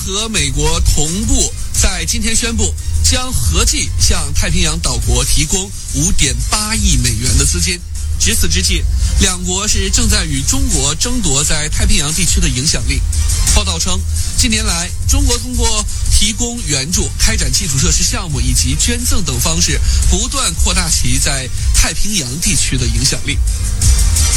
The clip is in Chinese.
和美国同步在今天宣布，将合计向太平洋岛国提供5.8亿美元的资金。值此之际，两国是正在与中国争夺在太平洋地区的影响力。报道称，近年来，中国通过提供援助、开展基础设施项目以及捐赠等方式，不断扩大其在太平洋地区的影响力。